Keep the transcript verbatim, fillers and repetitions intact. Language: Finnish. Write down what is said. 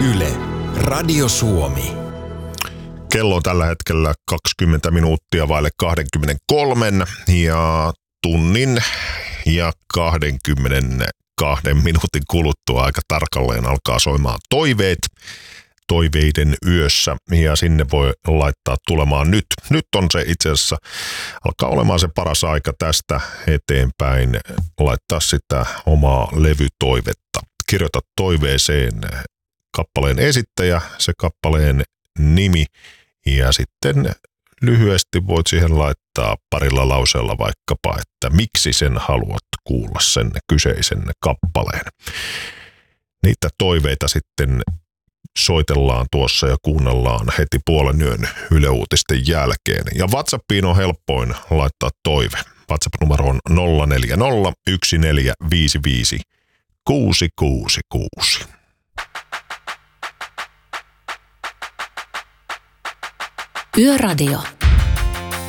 Yle, Radio Suomi. Kello on tällä hetkellä kaksikymmentä minuuttia vaille kaksikymmentäkolme ja tunnin ja kaksikymmentäkaksi minuutin kuluttua aika tarkalleen alkaa soimaan toiveet toiveiden yössä ja sinne voi laittaa tulemaan nyt. Nyt on se itse asiassa, alkaa olemaan se paras aika tästä eteenpäin laittaa sitä omaa levytoivetta. Kirjoita toiveeseen kappaleen esittäjä, se kappaleen nimi ja sitten lyhyesti voit siihen laittaa parilla lauseella vaikkapa, että miksi sen haluat kuulla sen kyseisen kappaleen. Niitä toiveita sitten soitellaan tuossa ja kuunnellaan heti puolen yön Yle Uutisten jälkeen. Ja WhatsAppiin on helpoin laittaa toive. WhatsApp-numero on nolla neljä nolla yksi neljä viisi viisi kuusi kuusi kuusi. Yöradio.